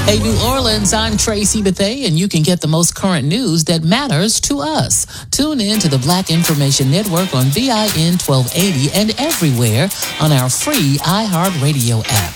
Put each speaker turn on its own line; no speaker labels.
Hey, New Orleans, I'm Tracy Bethay, and you can get the most current news that matters to us. Tune in to the Black Information Network on VIN 1280 and everywhere on our free iHeartRadio app.